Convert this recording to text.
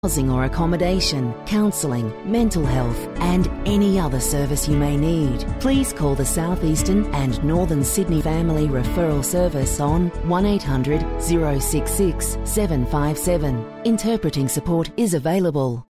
housing or accommodation, counselling, mental health and any other service you may need. Please call the South Eastern and Northern Sydney Family Referral Service on 1800 066 757. Interpreting support is available.